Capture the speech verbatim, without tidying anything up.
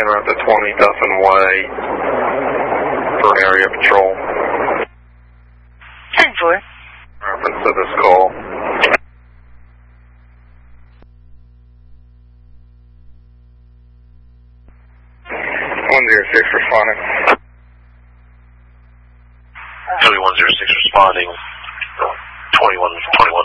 enter at the twenty Dutton Way for an area patrol. ten four. Reference to this call. one zero six responding. Philly one zero six responding. twenty-one, twenty-one